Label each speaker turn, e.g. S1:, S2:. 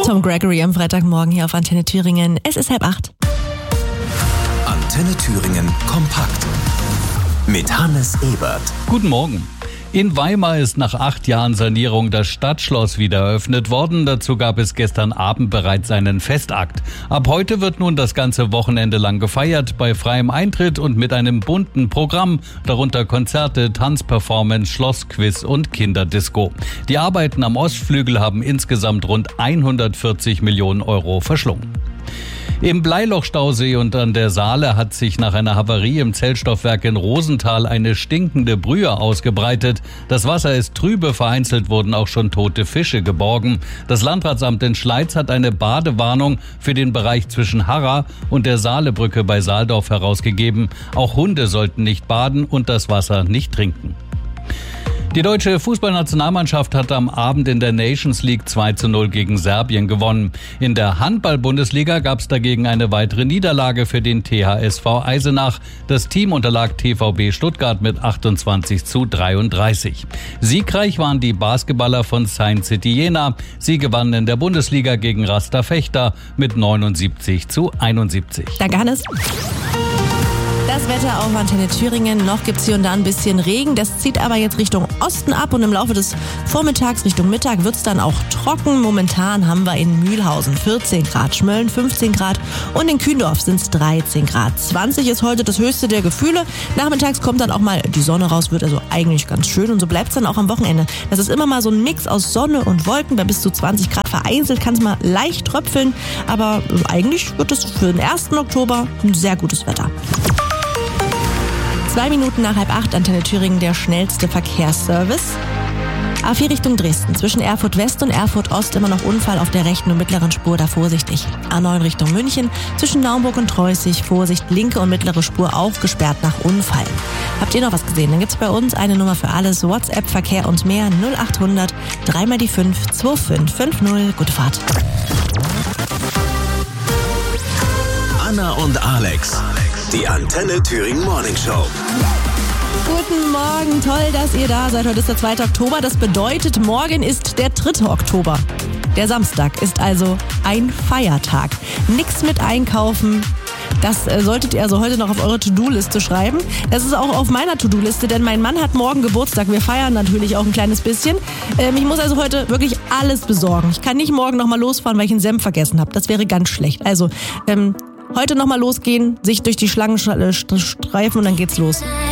S1: Tom Gregory am Freitagmorgen hier auf Antenne Thüringen. Es ist 7:30.
S2: Antenne Thüringen kompakt mit Hannes Ebert.
S3: Guten Morgen. In Weimar ist nach 8 Jahren Sanierung das Stadtschloss wieder eröffnet worden. Dazu gab es gestern Abend bereits einen Festakt. Ab heute wird nun das ganze Wochenende lang gefeiert, bei freiem Eintritt und mit einem bunten Programm, darunter Konzerte, Tanzperformance, Schlossquiz und Kinderdisco. Die Arbeiten am Ostflügel haben insgesamt rund 140 Millionen Euro verschlungen. Im Bleilochstausee und an der Saale hat sich nach einer Havarie im Zellstoffwerk in Rosenthal eine stinkende Brühe ausgebreitet. Das Wasser ist trübe, vereinzelt wurden auch schon tote Fische geborgen. Das Landratsamt in Schleiz hat eine Badewarnung für den Bereich zwischen Harra und der Saalebrücke bei Saaldorf herausgegeben. Auch Hunde sollten nicht baden und das Wasser nicht trinken. Die deutsche Fußballnationalmannschaft hat am Abend in der Nations League 2:0 gegen Serbien gewonnen. In der Handball-Bundesliga gab es dagegen eine weitere Niederlage für den THSV Eisenach. Das Team unterlag TVB Stuttgart mit 28:33. Siegreich waren die Basketballer von Saint City Jena. Sie gewannen in der Bundesliga gegen Rasta Fechter mit 79:71.
S1: Danke, Hannes. Das Wetter auf Antenne Thüringen. Noch gibt es hier und da ein bisschen Regen. Das zieht aber jetzt Richtung Osten ab und im Laufe des Vormittags Richtung Mittag wird es dann auch trocken. Momentan haben wir in Mühlhausen 14 Grad, Schmölln 15 Grad und in Kühndorf sind es 13 Grad. 20 ist heute das höchste der Gefühle. Nachmittags kommt dann auch mal die Sonne raus, wird also eigentlich ganz schön und so bleibt es dann auch am Wochenende. Das ist immer mal so ein Mix aus Sonne und Wolken bei bis zu 20 Grad. Vereinzelt kann es mal leicht tröpfeln, aber eigentlich wird es für den 1. Oktober ein sehr gutes Wetter. 2 Minuten nach 7:30, Antenne Thüringen, der schnellste Verkehrsservice. A4 Richtung Dresden, zwischen Erfurt West und Erfurt Ost immer noch Unfall auf der rechten und mittleren Spur, da vorsichtig. A9 Richtung München, zwischen Naumburg und Treußig, Vorsicht, linke und mittlere Spur auch gesperrt nach Unfall. Habt ihr noch was gesehen? Dann gibt's bei uns eine Nummer für alles, WhatsApp, Verkehr und mehr, 0800 3 die 5 2550. Gute Fahrt.
S2: Anna und Alex, die Antenne Thüringen Morning Show.
S1: Guten Morgen, toll, dass ihr da seid. Heute ist der 2. Oktober, das bedeutet, morgen ist der 3. Oktober. Der Samstag ist also ein Feiertag. Nix mit einkaufen. Das solltet ihr also heute noch auf eure To-Do-Liste schreiben. Das ist auch auf meiner To-Do-Liste, denn mein Mann hat morgen Geburtstag. Wir feiern natürlich auch ein kleines bisschen. Ich muss also heute wirklich alles besorgen. Ich kann nicht morgen nochmal losfahren, weil ich einen Senf vergessen habe. Das wäre ganz schlecht. Also heute nochmal losgehen, sich durch die Schlangen streifen und dann geht's los.